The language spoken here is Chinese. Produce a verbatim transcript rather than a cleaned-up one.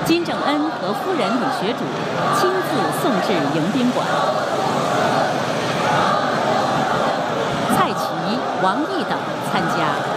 金正恩和夫人李学主亲自送至迎宾馆。蔡奇、王毅等参加。